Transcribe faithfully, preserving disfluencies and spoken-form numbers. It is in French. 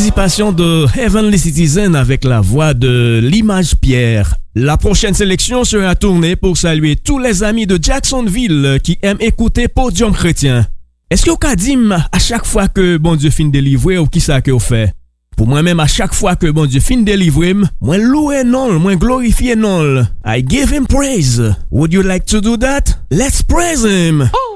participation de Heavenly Citizen avec la voix de l'Image Pierre. La prochaine sélection sera tournée pour saluer tous les amis de Jacksonville qui aiment écouter Podium Chrétien. Est-ce que vous avez dit à chaque fois que bon Dieu fin délivrer ou qui ça que vous fait? Pour moi-même, à chaque fois que bon Dieu fin délivrer, moi louer non, moi glorifier non. I give him praise. Would you like to do that? Let's praise him. Oh.